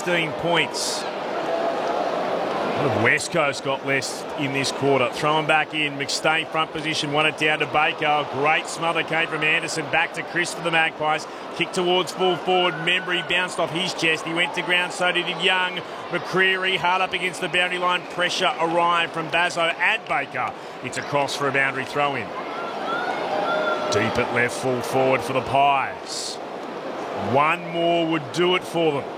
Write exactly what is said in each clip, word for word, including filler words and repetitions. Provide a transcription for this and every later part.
fifteen points. What have West Coast got less in this quarter? Throwing back in, McStay front position, won it down to Baker. Great smother came from Anderson, back to Chris for the Magpies. Kick towards full forward, Membry bounced off his chest. He went to ground, so did Young. McCreary hard up against the boundary line. Pressure arrived from Bazzo and Baker. It's across for a boundary throw in. Deep at left, full forward for the Pies. One more would do it for them.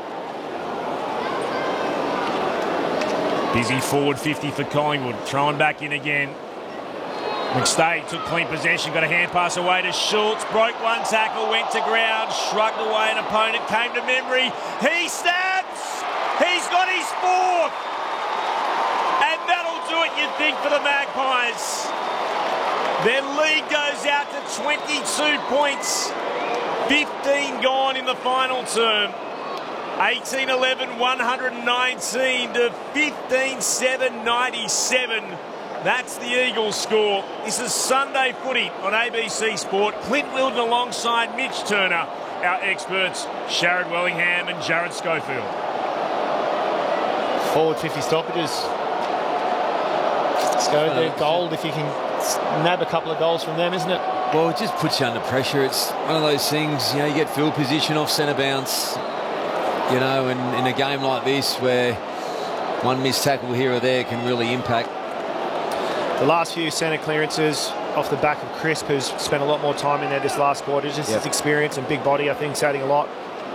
Busy forward fifty for Collingwood. Throwing back in again. McStay took clean possession, got a hand pass away to Schultz. Broke one tackle, went to ground, shrugged away an opponent, came to Membry. He stabs! He's got his fourth! And that'll do it, you'd think, for the Magpies. Their lead goes out to twenty-two points. fifteen gone in the final term. eighteen eleven, one nineteen to fifteen seven, ninety-seven. That's the Eagles score. This is Sunday footy on A B C Sport. Clint Wilden alongside Mitch Turner. Our experts, Sharrod Wellingham and Jared Schofield. Forward fifty stoppages. Let's go there. Gold if you can nab a couple of goals from them, isn't it? Well, it just puts you under pressure. It's one of those things, you know, you get field position off centre bounce. You know, and in a game like this where one missed tackle here or there can really impact. The last few centre clearances off the back of Crisp, who's spent a lot more time in there this last quarter. Just yep. His experience and big body, I think, is adding a lot.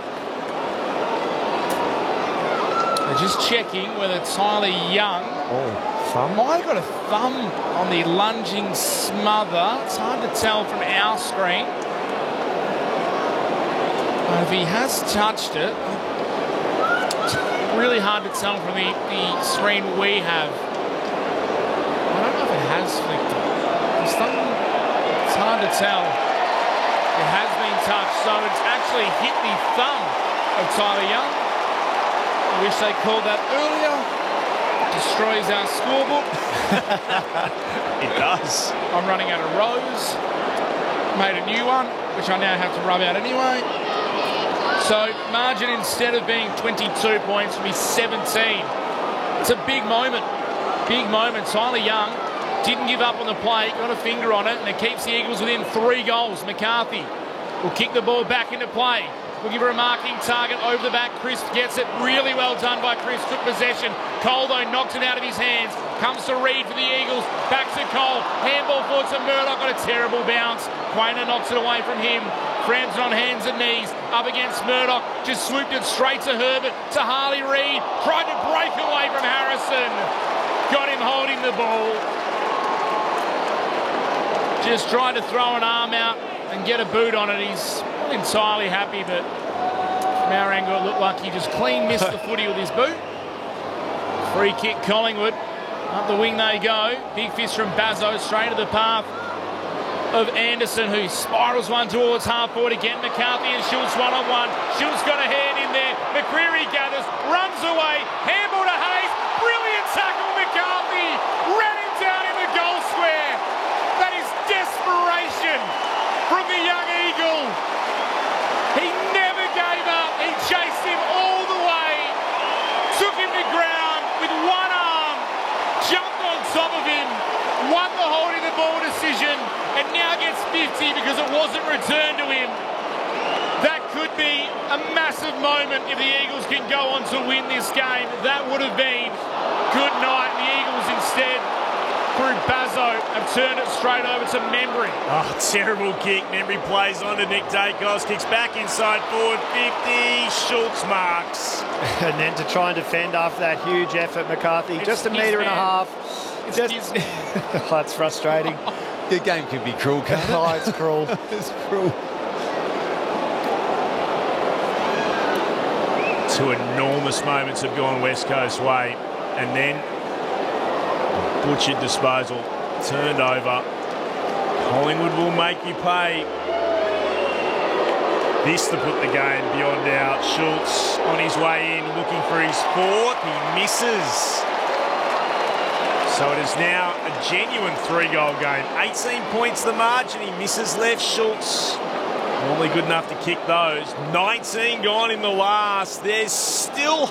They're just checking whether Tyler Young oh, thumb? might have got a thumb on the lunging smother. It's hard to tell from our screen. But if he has touched it, really hard to tell from the, the screen we have. I don't know if it has flicked it. It's, it's hard to tell. It has been touched, so it's actually hit the thumb of Tyler Young. I wish they called that earlier. It destroys our scorebook. It does. I'm running out of rows. Made a new one, which I now have to rub out anyway. So margin, instead of being twenty-two points, will be seventeen. It's a big moment. Big moment. Tyler Young didn't give up on the play, got a finger on it, and it keeps the Eagles within three goals. McCarthy will kick the ball back into play. We'll give her a marking target over the back. Chris gets it. Really well done by Chris. Took possession. Cole, though, knocks it out of his hands. Comes to Reid for the Eagles. Back to Cole. Handball forward to Murdoch. Got a terrible bounce. Quainer knocks it away from him. Frampton on hands and knees. Up against Murdoch. Just swooped it straight to Herbert. To Harley Reid. Tried to break away from Harrison. Got him holding the ball. Just tried to throw an arm out and get a boot on it. He's not entirely happy, but from our angle it looked like he just clean missed the footy with his boot. Free kick Collingwood. Up the wing they go. Big fist from Bazzo straight to the path of Anderson, who spirals one towards half forward again. McCarthy and Schultz one on one. Schultz got a hand in there. McCreary gathers, runs away. Handball to Hayes. Brilliant tackle, McCarthy. Ran him down in the goal square. That is desperation from the young Eagle. He never gave up. He chased him all the way. Took him to ground with one arm. Jumped on top of him. Won the holding the ball decision. And now gets fifty because it wasn't returned to him. That could be a massive moment if the Eagles can go on to win this game. That would have been good night. The Eagles instead, through Bazzo, have turned it straight over to Membry. Oh, terrible kick. Membry plays on to Nick Dacos. Kicks back inside forward fifty. Schultz marks. And then to try and defend after that huge effort, McCarthy, It's just a metre and a half. It's Just, oh, that's frustrating. The game can be cruel, can't it? Oh, it's cruel. It's cruel. Two enormous moments have gone West Coast way. And then butchered disposal. Turned over. Collingwood will make you pay. This to put the game beyond doubt. Schultz on his way in, looking for his fourth. He misses. So it is now a genuine three-goal game. eighteen points the margin. He misses left. Schultz, normally good enough to kick those. nineteen gone in the last. There's still